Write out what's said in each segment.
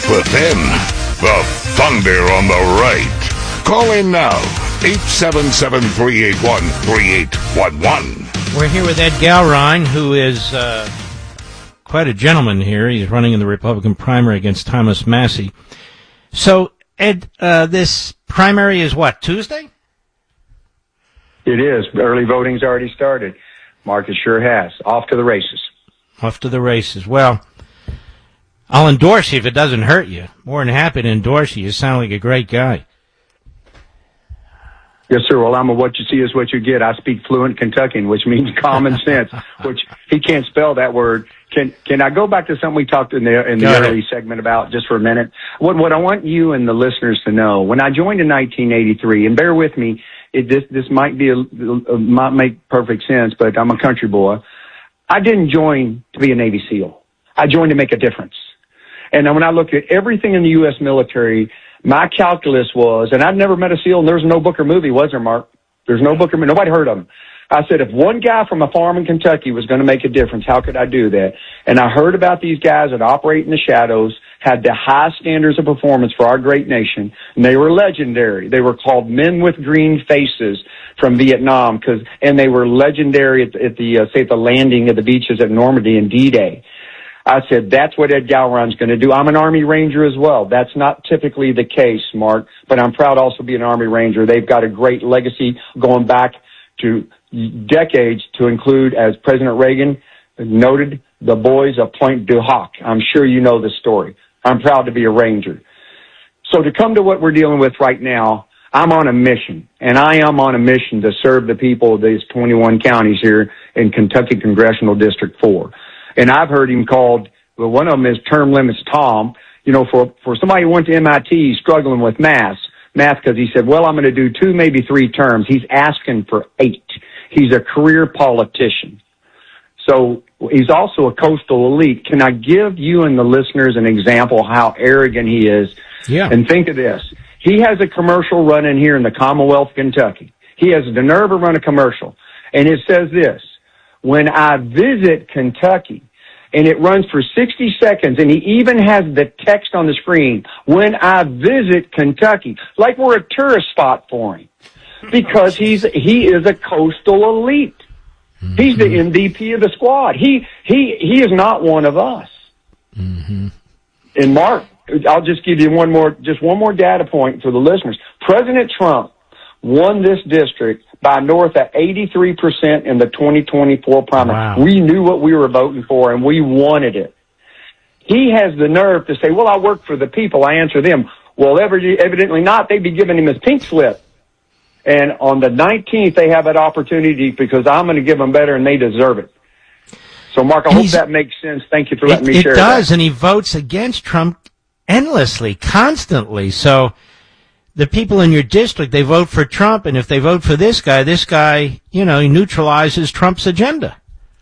within, the thunder on the right. Call in now, 877-381-3811. We're here with Ed Gowron, who is quite a gentleman here. He's running in the Republican primary against Thomas Massie. So, Ed, this primary is what, Tuesday? It is. Early voting's already started. Marcus sure has. Off to the races. Off to the races. Well, I'll endorse you if it doesn't hurt you. More than happy to endorse you. You sound like a great guy. Yes, sir. Well, I'm a what you see is what you get. I speak fluent Kentuckian, which means common sense, which he can't spell that word. Can I go back to something we talked in the early segment about just for a minute? What I want you and the listeners to know, when I joined in 1983, and bear with me, this might might make perfect sense, but I'm a country boy. I didn't join to be a Navy SEAL. I joined to make a difference. And when I look at everything in the U.S. military, my calculus was, and I've never met a SEAL, and there's no book or movie, was there, Mark? There's no book or movie. Nobody heard of him. I said, if one guy from a farm in Kentucky was going to make a difference, how could I do that? And I heard about these guys that operate in the shadows, had the high standards of performance for our great nation, and they were legendary. They were called Men with Green Faces from Vietnam, and they were legendary at the landing of the beaches at Normandy and D-Day. I said, that's what Ed Gowron's going to do. I'm an Army Ranger as well. That's not typically the case, Mark, but I'm proud also to be an Army Ranger. They've got a great legacy going back to decades, to include, as President Reagan noted, the boys of Pointe du Hoc. I'm sure you know the story. I'm proud to be a Ranger. So to come to what we're dealing with right now, I'm on a mission, and I am on a mission to serve the people of these 21 counties here in Kentucky Congressional District 4. And I've heard him called, well, one of them is Term Limits Tom. You know, for somebody who went to MIT struggling with math, because he said, well, I'm going to do 2, maybe 3 terms. He's asking for 8. He's a career politician. So he's also a coastal elite. Can I give you and the listeners an example how arrogant he is? Yeah. And think of this. He has a commercial running here in the Commonwealth of Kentucky. He has the nerve to run a commercial. And it says this: when I visit Kentucky, and it runs for 60 seconds, and he even has the text on the screen, when I visit Kentucky, like we're a tourist spot for him, because he is a coastal elite. Mm-hmm. He's the MVP of the squad. He is not one of us. Mm-hmm. And Mark, I'll just give you one more data point for the listeners. President Trump won this district by north of 83% in the 2024 primary. Wow. We knew what we were voting for, and we wanted it. He has the nerve to say, well, I work for the people, I answer them. Well, evidently not. They'd be giving him his pink slip. And on the 19th, they have that opportunity because I'm going to give them better, and they deserve it. So, Mark, I hope that makes sense. Thank you for letting me share that. It does, and he votes against Trump endlessly, constantly. So the people in your district, they vote for Trump, and if they vote for this guy, he neutralizes Trump's agenda.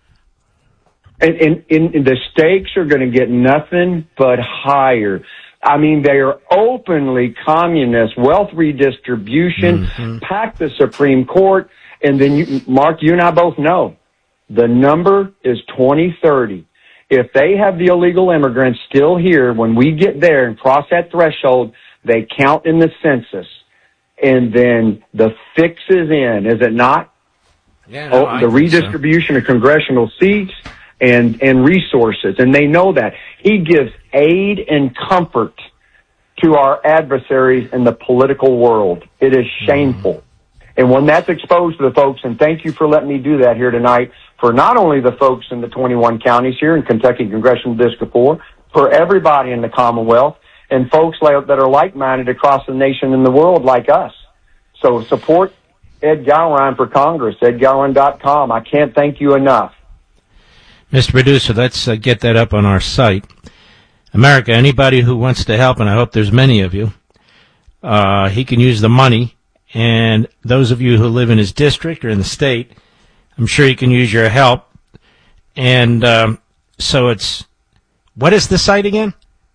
And the stakes are going to get nothing but higher. I mean, they are openly communist, wealth redistribution, pack the Supreme Court, and then, Mark, you and I both know, the number is 2030. If they have the illegal immigrants still here, when we get there and cross that threshold, they count in the census, and then the fix is in, is it not? Yeah, the redistribution of congressional seats and resources, and they know that. He gives aid and comfort to our adversaries in the political world. It is shameful. And when that's exposed to the folks, and thank you for letting me do that here tonight, for not only the folks in the 21 counties here in Kentucky Congressional District 4, for everybody in the Commonwealth, and folks that are like-minded across the nation and the world like us. So support Ed Gowron for Congress, edgowron.com. I can't thank you enough. Mr. Producer, let's get that up on our site. America, anybody who wants to help, and I hope there's many of you, he can use the money. And those of you who live in his district or in the state, I'm sure you can use your help. And so it's, what is the site again?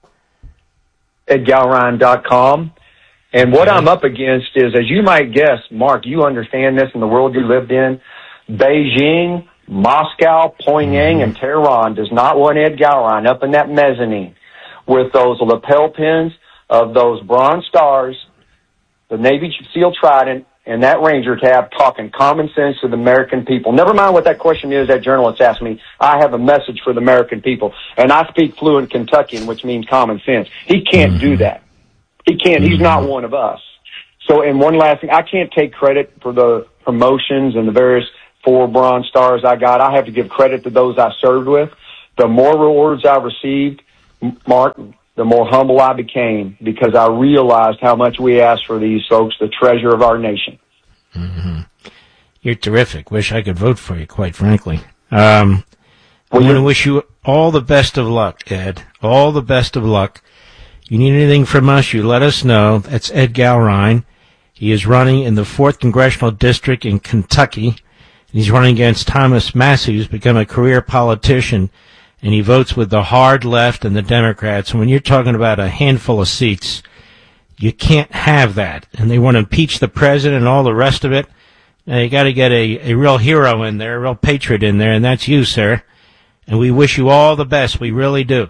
edgowron.com. And what I'm up against is, as you might guess, Mark, you understand this in the world you lived in, Beijing, Moscow, Pyongyang, and Tehran does not want Ed Gowron up in that mezzanine. with those lapel pins of those Bronze Stars, the Navy SEAL Trident, and that Ranger tab, talking common sense to the American people. Never mind what that question is that journalist asked me. I have a message for the American people, and I speak fluent Kentuckian, which means common sense. He can't do that. He can't. He's not one of us. So, and one last thing, I can't take credit for the promotions and the various 4 Bronze Stars I got. I have to give credit to those I served with. The more rewards I received, Mark, the more humble I became, because I realized how much we asked for these folks, the treasure of our nation. Mm-hmm. You're terrific. Wish I could vote for you, quite frankly. I want to wish you all the best of luck, Ed. All the best of luck. You need anything from us, you let us know. That's Ed Gallrein. He is running in the 4th Congressional District in Kentucky. He's running against Thomas Massie, who's become a career politician, and he votes with the hard left and the Democrats. And when you're talking about a handful of seats, you can't have that. And they want to impeach the president and all the rest of it. Now, you got to get a real hero in there, a real patriot in there, and that's you, sir. And we wish you all the best. We really do.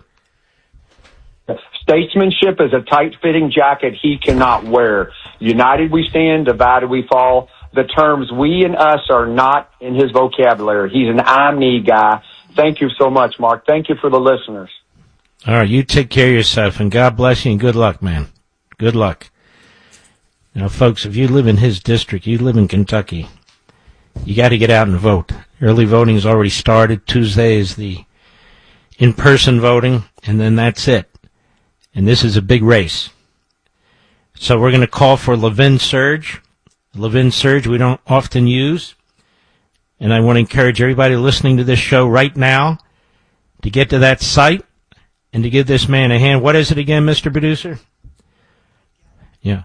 Statesmanship is a tight-fitting jacket he cannot wear. United we stand, divided we fall. The terms we and us are not in his vocabulary. He's an I-me guy. Thank you so much, Mark. Thank you for the listeners. All right, you take care of yourself, and God bless you, and good luck, man. Good luck. Now, folks, if you live in his district, you live in Kentucky, you got to get out and vote. Early voting has already started. Tuesday is the in-person voting, and then that's it. And this is a big race. So we're going to call for Levin Surge. Levin Surge we don't often use. And I want to encourage everybody listening to this show right now to get to that site and to give this man a hand. What is it again, Mr. Producer? Yeah.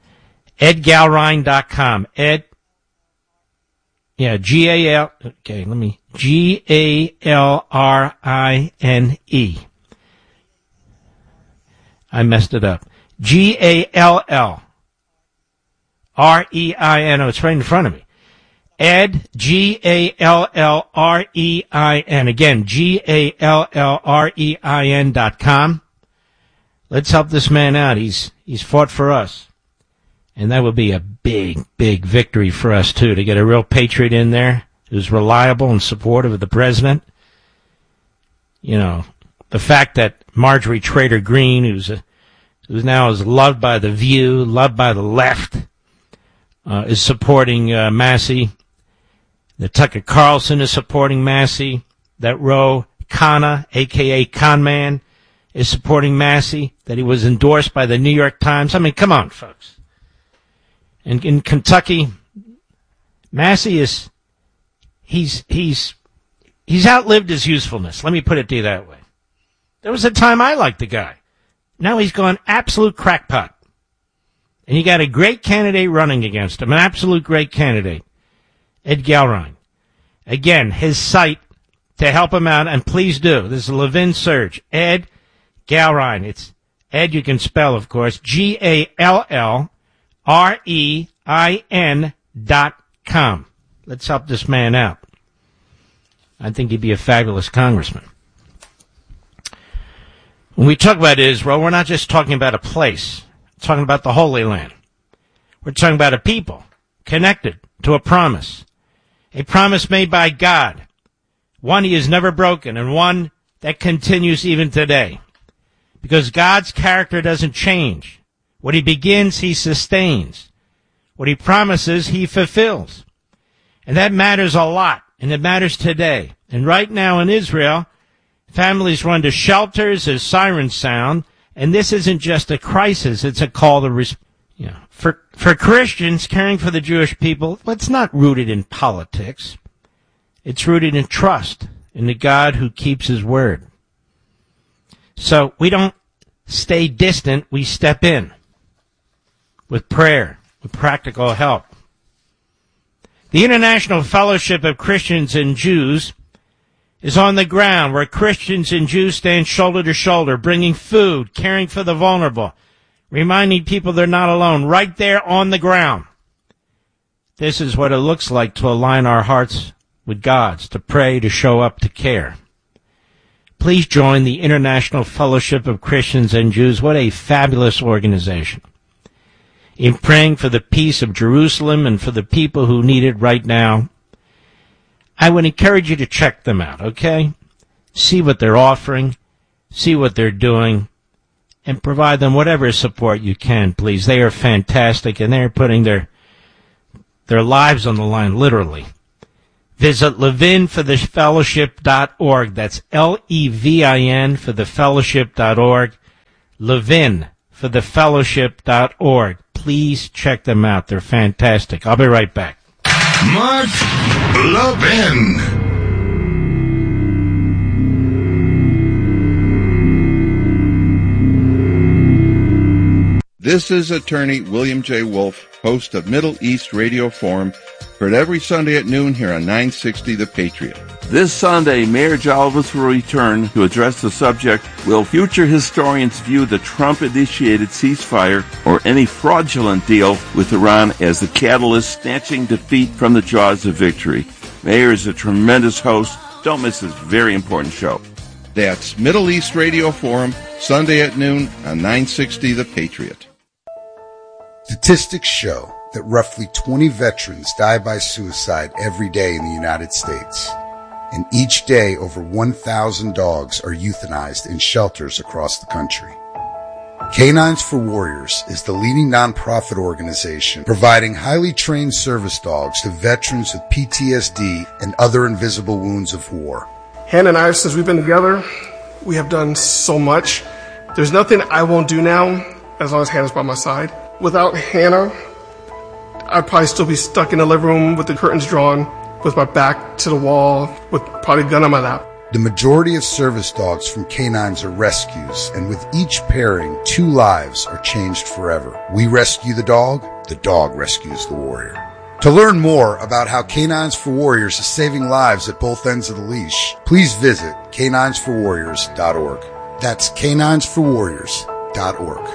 EdGalrein.com. Ed. Yeah, G-A-L. Okay, G-A-L-R-I-N-E. I messed it up. G-A-L-L-R-E-I-N. Oh, it's right in front of me. Ed, G-A-L-L-R-E-I-N. Again, G-A-L-L-R-E-I-N.com. Let's help this man out. He's fought for us. And that would be a big, big victory for us, too, to get a real patriot in there who's reliable and supportive of the president. You know, the fact that Marjorie Trader Greene, who's now is loved by The View, loved by the left, is supporting Massie. That Tucker Carlson is supporting Massie. That Ro Khanna, a.k.a. Conman, is supporting Massie. That he was endorsed by the New York Times. I mean, come on, folks. And in Kentucky, Massie is, he's outlived his usefulness. Let me put it to you that way. There was a time I liked the guy. Now he's gone absolute crackpot. And you got a great candidate running against him, an absolute great candidate, Ed Gallrein. Again, his site to help him out, and please do. This is Levin Surge. Ed Gallrein. It's Ed, you can spell, of course, GALLREIN.com. Let's help this man out. I think he'd be a fabulous congressman. When we talk about Israel, we're not just talking about a place. We're talking about the Holy Land. We're talking about a people connected to a promise made by God, one he has never broken, and one that continues even today. Because God's character doesn't change. What he begins, he sustains. What he promises, he fulfills. And that matters a lot, and it matters today. And right now in Israel, families run to shelters as sirens sound, and this isn't just a crisis, it's a call to For Christians, caring for the Jewish people, it's not rooted in politics. It's rooted in trust in the God who keeps his word. So we don't stay distant, we step in with prayer, with practical help. The International Fellowship of Christians and Jews is on the ground where Christians and Jews stand shoulder to shoulder, bringing food, caring for the vulnerable, reminding people they're not alone, right there on the ground. This is what it looks like to align our hearts with God's, to pray, to show up, to care. please join the International Fellowship of Christians and Jews. What a fabulous organization. In praying for the peace of Jerusalem and for the people who need it right now, I would encourage you to check them out, okay? See what they're offering, see what they're doing, and provide them whatever support you can, please. They are fantastic, and they're putting their lives on the line, literally. Visit levinforthefellowship.org. That's Levin for thefellowship.org. levinforthefellowship.org. Please check them out. They're fantastic. I'll be right back. Mark Levin. This is attorney William J. Wolf, host of Middle East Radio Forum, heard every Sunday at noon here on 960 The Patriot. This Sunday, Mayor Jalvis will return to address the subject, will future historians view the Trump-initiated ceasefire or any fraudulent deal with Iran as the catalyst snatching defeat from the jaws of victory? Mayor is a tremendous host. Don't miss this very important show. That's Middle East Radio Forum, Sunday at noon on 960 The Patriot. Statistics show that roughly 20 veterans die by suicide every day in the United States. And each day, over 1,000 dogs are euthanized in shelters across the country. Canines for Warriors is the leading nonprofit organization providing highly trained service dogs to veterans with PTSD and other invisible wounds of war. Hannah and I, since we've been together, we have done so much. There's nothing I won't do now as long as Hannah's by my side. Without Hannah, I'd probably still be stuck in the living room with the curtains drawn, with my back to the wall, with probably a gun on my lap. The majority of service dogs from canines are rescues, and with each pairing, 2 lives are changed forever. We rescue the dog rescues the warrior. To learn more about how Canines for Warriors is saving lives at both ends of the leash, please visit caninesforwarriors.org. That's caninesforwarriors.org.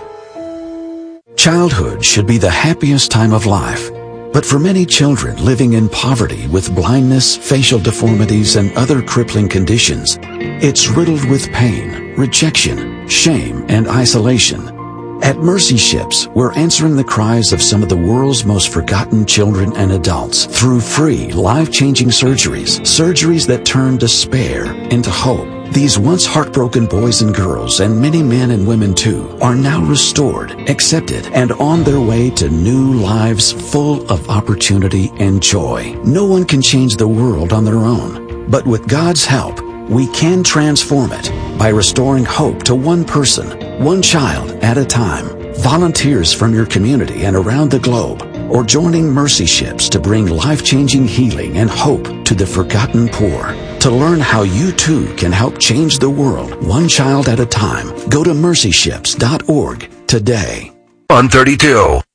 Childhood should be the happiest time of life. But for many children living in poverty with blindness, facial deformities, and other crippling conditions, it's riddled with pain, rejection, shame, and isolation. At Mercy Ships, we're answering the cries of some of the world's most forgotten children and adults through free, life-changing surgeries that turn despair into hope. These once heartbroken boys and girls, and many men and women too, are now restored, accepted, and on their way to new lives full of opportunity and joy. No one can change the world on their own, but with God's help, we can transform it by restoring hope to one person, one child at a time. Volunteers from your community and around the globe, or joining Mercy Ships to bring life-changing healing and hope to the forgotten poor. To learn how you too can help change the world one child at a time, go to mercyships.org today. 132.